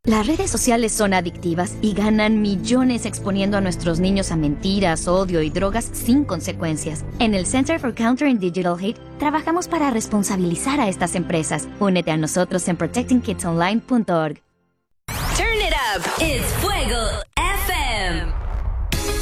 Las redes sociales son adictivas y ganan millones exponiendo a nuestros niños a mentiras, odio y drogas sin consecuencias. En el Center for Countering Digital Hate trabajamos para responsabilizar a estas empresas. Únete a nosotros en protectingkidsonline.org. Turn it up. It's Fuego FM.